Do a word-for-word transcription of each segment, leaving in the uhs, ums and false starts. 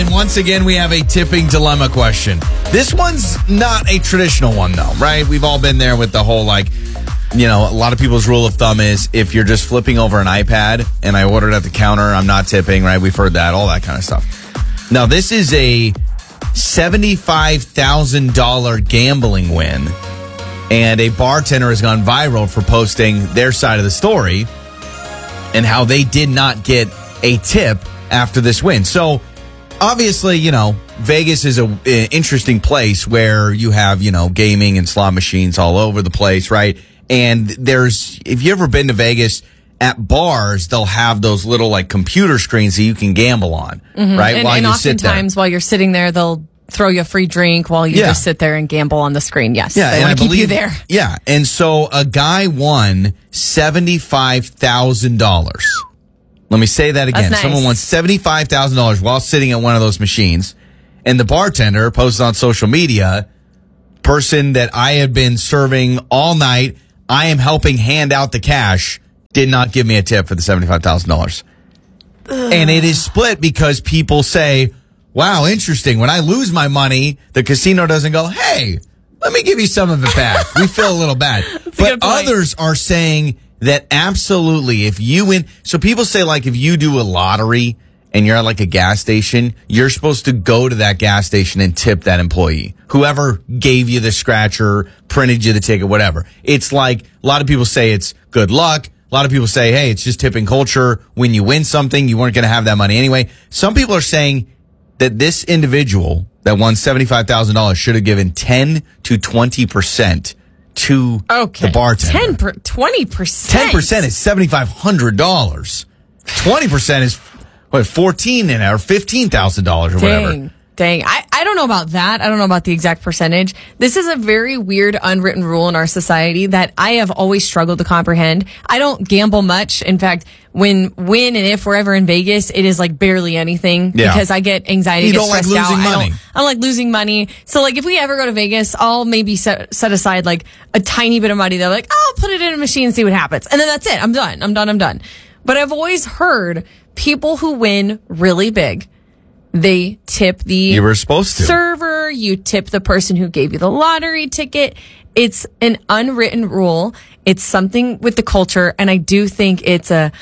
and once again, we have a tipping dilemma question. This one's not a traditional one, though, right? We've all been there with the whole, like, you know, a lot of people's rule of thumb is if you're just flipping over an iPad and I ordered at the counter, I'm not tipping, right? We've heard that, all that kind of stuff. Now, this is a seventy-five thousand dollars gambling win, and a bartender has gone viral for posting their side of the story and how they did not get a tip after this win. So, obviously, you know, Vegas is an interesting place where you have, you know, gaming and slot machines all over the place, right? And there's, if you've ever been to Vegas, at bars, they'll have those little, like, computer screens that you can gamble on, mm-hmm. right? And, while and you sit there. oftentimes, while you're sitting there, they'll throw you a free drink while you yeah. just sit there and gamble on the screen. Yes, yeah, they want to keep you there. Yeah, and so a guy won seventy-five thousand dollars. Let me say that again. Nice. Someone won seventy-five thousand dollars while sitting at one of those machines, and the bartender posted on social media, person that I have been serving all night, I am helping hand out the cash, did not give me a tip for the seventy-five thousand dollars. And it is split because people say, wow, interesting. When I lose my money, the casino doesn't go, hey, let me give you some of it back. We feel a little bad. But others are saying that absolutely, if you win, so people say, like, if you do a lottery and you're at, like, a gas station, you're supposed to go to that gas station and tip that employee. Whoever gave you the scratcher, printed you the ticket, whatever. It's like, a lot of people say it's good luck. A lot of people say, hey, it's just tipping culture. When you win something, you weren't going to have that money anyway. Some people are saying that this individual that won seventy-five thousand dollars should have given ten to twenty percent to okay. the bartender. ten per, twenty percent? ten percent is seven thousand five hundred dollars. twenty percent is, what, fourteen thousand dollars or fifteen thousand dollars or Dang. whatever. Dang. I, I don't know about that. I don't know about the exact percentage. This is a very weird unwritten rule in our society that I have always struggled to comprehend. I don't gamble much. In fact, when, when and if we're ever in Vegas, it is like barely anything yeah. because I get anxiety. You get don't like stressed losing out. money. I don't, I don't like losing money. So like if we ever go to Vegas, I'll maybe set, set aside like a tiny bit of money. They're like, oh, I'll put it in a machine and see what happens. And then that's it. I'm done. I'm done. I'm done. But I've always heard people who win really big, they tip the you were supposed to. server, you tip the person who gave you the lottery ticket. It's an unwritten rule. It's something with the culture, and I do think it's a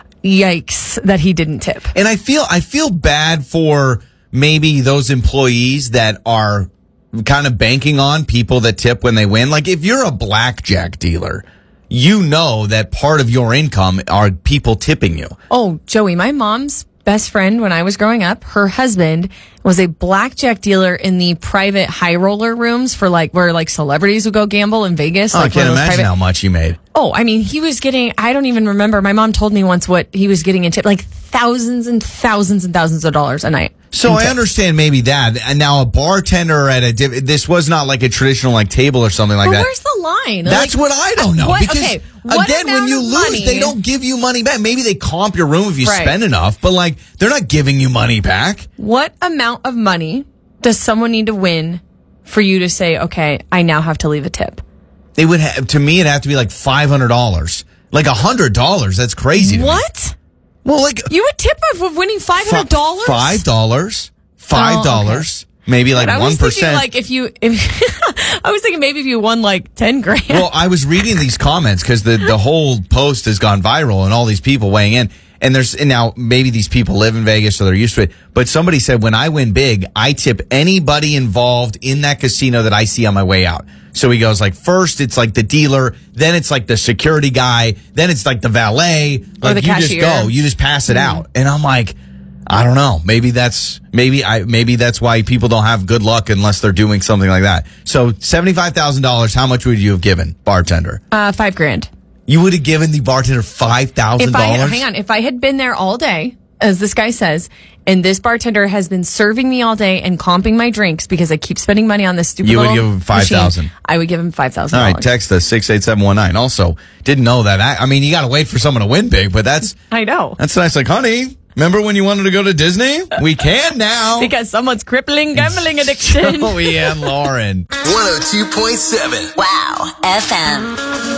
yikes that he didn't tip. And I feel I feel bad for maybe those employees that are kind of banking on people that tip when they win. Like if you're a blackjack dealer, you know that part of your income are people tipping you. Oh, Joey, my mom's best friend when I was growing up, her husband was a blackjack dealer in the private high roller rooms for like where like celebrities would go gamble in Vegas. Oh, like I can't imagine private- how much he made. Oh, I mean, he was getting, I don't even remember. My mom told me once what he was getting in tip, like thousands and thousands and thousands of dollars a night. So I understand maybe that. And now a bartender at a, div- this was not like a traditional like table or something like but that. Where's the line? That's like, what I don't know. What, because okay, what again, when you of lose, money, they don't give you money back. Maybe they comp your room if you right. spend enough, but like they're not giving you money back. What amount of money does someone need to win for you to say, okay, I now have to leave a tip? They would have, to me, it'd have to be like five hundred dollars. Like one hundred dollars. That's crazy to what? me. Well, like. You would tip of winning five hundred dollars? five dollars. five dollars. Oh, okay. Maybe like I one was percent. Thinking like if you, if, I was thinking maybe if you won like ten grand. Well, I was reading these comments because the, the whole post has gone viral and all these people weighing in. And there's, and now maybe these people live in Vegas, so they're used to it. But somebody said, when I win big, I tip anybody involved in that casino that I see on my way out. So he goes like, first it's like the dealer, then it's like the security guy, then it's like the valet. Like or the you cashier. just go, you just pass it Mm-hmm. out. And I'm like, I don't know. Maybe that's, maybe I, maybe that's why people don't have good luck unless they're doing something like that. So seventy-five thousand dollars, how much would you have given, bartender? Uh, five grand. You would have given the bartender five thousand dollars? Hang on. If I had been there all day, as this guy says, and this bartender has been serving me all day and comping my drinks because I keep spending money on this stupid You would little give him five thousand dollars. machine, I would give him five thousand All dollars. right, text us six eight seven one nine. Also, didn't know that. I, I mean, you got to wait for someone to win big, but that's I know. That's nice. Like, honey, remember when you wanted to go to Disney? We can now. Because someone's crippling gambling addiction. Joey and Lauren. one oh two point seven. Wow. F M.